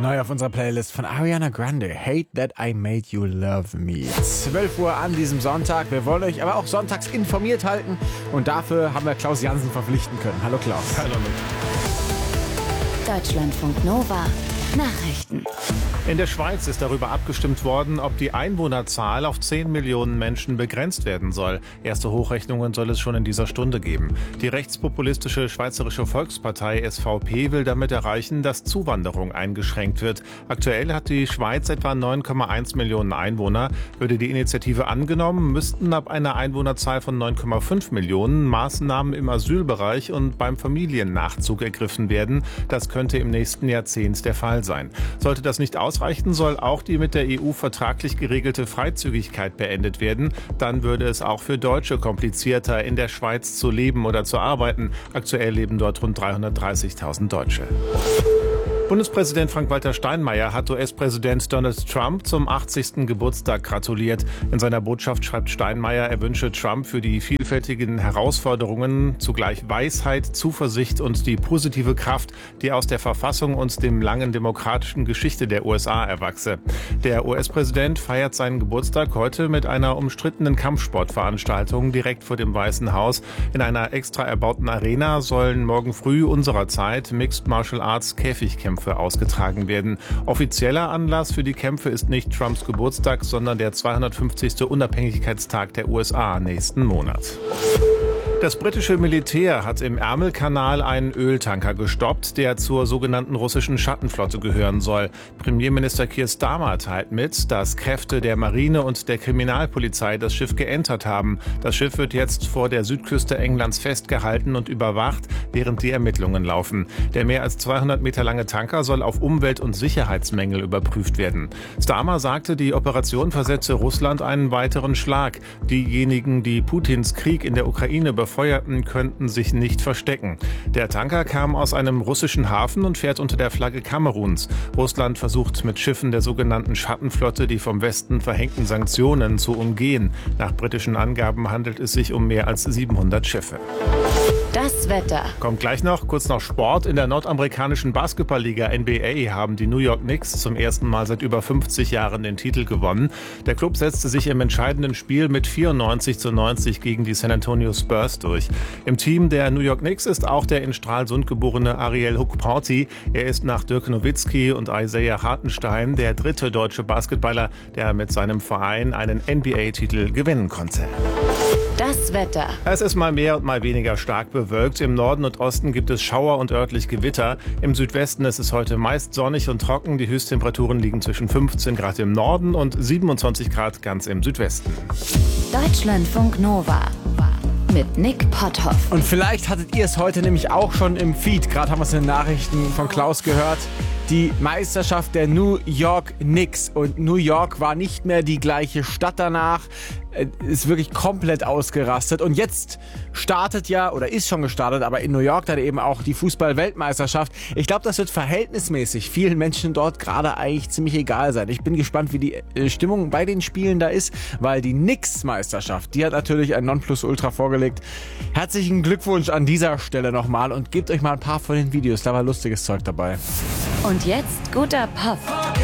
Neu auf unserer Playlist von Ariana Grande, Hate That I Made You Love Me. 12 Uhr an diesem Sonntag. Wir wollen euch aber auch sonntags informiert halten und dafür haben wir Klaus Jansen verpflichten können. Hallo Klaus. Hallo Nick. Deutschlandfunk Nova. Nachrichten. In der Schweiz ist darüber abgestimmt worden, ob die Einwohnerzahl auf 10 Millionen Menschen begrenzt werden soll. Erste Hochrechnungen soll es schon in dieser Stunde geben. Die rechtspopulistische Schweizerische Volkspartei SVP will damit erreichen, dass Zuwanderung eingeschränkt wird. Aktuell hat die Schweiz etwa 9,1 Millionen Einwohner. Würde die Initiative angenommen, müssten ab einer Einwohnerzahl von 9,5 Millionen Maßnahmen im Asylbereich und beim Familiennachzug ergriffen werden. Das könnte im nächsten Jahrzehnt der Fall sein. Sollte das nicht ausreichen, soll auch die mit der EU vertraglich geregelte Freizügigkeit beendet werden. Dann würde es auch für Deutsche komplizierter, in der Schweiz zu leben oder zu arbeiten. Aktuell leben dort rund 330.000 Deutsche. Bundespräsident Frank-Walter Steinmeier hat US-Präsident Donald Trump zum 80. Geburtstag gratuliert. In seiner Botschaft schreibt Steinmeier, er wünsche Trump für die vielfältigen Herausforderungen zugleich Weisheit, Zuversicht und die positive Kraft, die aus der Verfassung und dem langen demokratischen Geschichte der USA erwachse. Der US-Präsident feiert seinen Geburtstag heute mit einer umstrittenen Kampfsportveranstaltung direkt vor dem Weißen Haus. In einer extra erbauten Arena sollen morgen früh unserer Zeit Mixed Martial Arts Käfigkämpfe ausgetragen werden. Offizieller Anlass für die Kämpfe ist nicht Trumps Geburtstag, sondern der 250. Unabhängigkeitstag der USA nächsten Monat. Das britische Militär hat im Ärmelkanal einen Öltanker gestoppt, der zur sogenannten russischen Schattenflotte gehören soll. Premierminister Keir Starmer teilt mit, dass Kräfte der Marine und der Kriminalpolizei das Schiff geentert haben. Das Schiff wird jetzt vor der Südküste Englands festgehalten und überwacht, während die Ermittlungen laufen. Der mehr als 200 Meter lange Tanker soll auf Umwelt- und Sicherheitsmängel überprüft werden. Starmer sagte, die Operation versetze Russland einen weiteren Schlag. Diejenigen, die Putins Krieg in der Ukraine befeuerten, könnten sich nicht verstecken. Der Tanker kam aus einem russischen Hafen und fährt unter der Flagge Kameruns. Russland versucht mit Schiffen der sogenannten Schattenflotte die vom Westen verhängten Sanktionen zu umgehen. Nach britischen Angaben handelt es sich um mehr als 700 Schiffe. Das Wetter. Kommt gleich noch, kurz noch Sport. In der nordamerikanischen Basketballliga NBA haben die New York Knicks zum ersten Mal seit über 50 Jahren den Titel gewonnen. Der Klub setzte sich im entscheidenden Spiel mit 94:90 gegen die San Antonio Spurs durch. Im Team der New York Knicks ist auch der in Stralsund geborene Ariel Hukporti. Er ist nach Dirk Nowitzki und Isaiah Hartenstein der dritte deutsche Basketballer, der mit seinem Verein einen NBA-Titel gewinnen konnte. Das Wetter. Es ist mal mehr und mal weniger stark bewölkt. Im Norden und Osten gibt es Schauer und örtlich Gewitter. Im Südwesten ist es heute meist sonnig und trocken. Die Höchsttemperaturen liegen zwischen 15 Grad im Norden und 27 Grad ganz im Südwesten. Deutschlandfunk Nova. Mit Nick Potthoff. Und vielleicht hattet ihr es heute nämlich auch schon im Feed. Gerade haben wir es in den Nachrichten von Klaus gehört. Die Meisterschaft der New York Knicks. Und New York war nicht mehr die gleiche Stadt danach. Ist wirklich komplett ausgerastet. Und jetzt startet ja, oder ist schon gestartet, aber in New York dann eben auch die Fußball-Weltmeisterschaft. Ich glaube, das wird verhältnismäßig vielen Menschen dort gerade eigentlich ziemlich egal sein. Ich bin gespannt, wie die Stimmung bei den Spielen da ist, weil die Knicks-Meisterschaft, die hat natürlich ein Nonplusultra vorgelegt. Herzlichen Glückwunsch an dieser Stelle nochmal und gebt euch mal ein paar von den Videos. Da war lustiges Zeug dabei. Und jetzt guter Pop.